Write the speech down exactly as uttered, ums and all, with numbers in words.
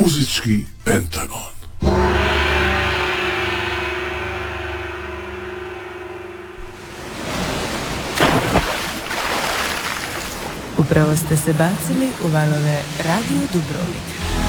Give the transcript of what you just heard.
Muzički Pentagon. Upravo ste se bacili u valove Radio Dubrovnik.